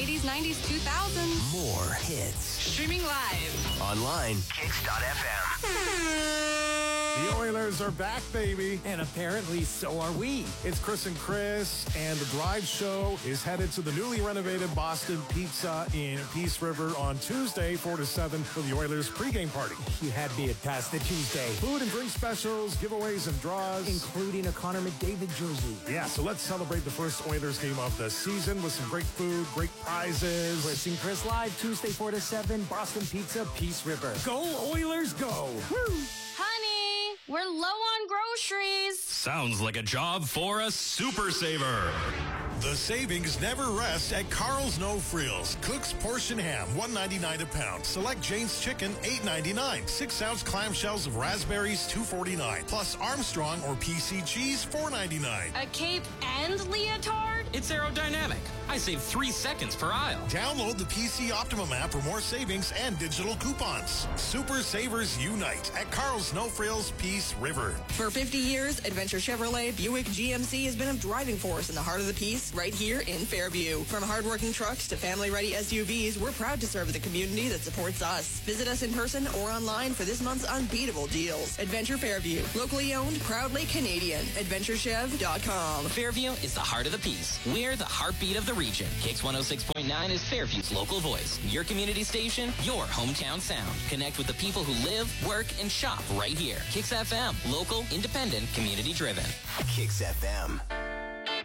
80s, 90s, 2000s. More hits. Streaming live. Online. Kicks.fm. The Oilers are back, baby. And apparently so are we. It's Chris and Chris, and the Drive Show is headed to the newly renovated Boston Pizza in Peace River on Tuesday, 4 to 7, for the Oilers pregame party. You had me at past the Tuesday. Food and drink specials, giveaways and draws. Including a Connor McDavid jersey. Yeah, so let's celebrate the first Oilers game of the season with some great food, great prizes. Chris and Chris live, Tuesday 4 to 7, Boston Pizza, Peace River. Go Oilers, go! Woo! Honey, we're low on groceries. Sounds like a job for a super saver. The savings never rest at Carl's No Frills. Cook's portion ham, $1.99 a pound. Select Jane's chicken, $8.99. 6-ounce clamshells of raspberries, $2.49. Plus Armstrong or PC cheese, $4.99. A cape and leotard? It's aerodynamic. I save 3 seconds per aisle. Download the PC Optimum app for more savings and digital coupons. Super savers unite at Carl's No Frills, Peace River. For 50 years, Adventure Chevrolet Buick GMC has been a driving force in the heart of the Peace, right here in Fairview. From hardworking trucks to family-ready SUVs, we're proud to serve the community that supports us. Visit us in person or online for this month's unbeatable deals. Adventure Fairview, locally owned, proudly Canadian. AdventureChev.com. Fairview is the heart of the Peace. We're the heartbeat of the region. Kicks 106.9 is Fairview's local voice. Your community station, your hometown sound. Connect with the people who live, work, and shop right here. Kicks FM, local, independent, community driven. Kicks FM.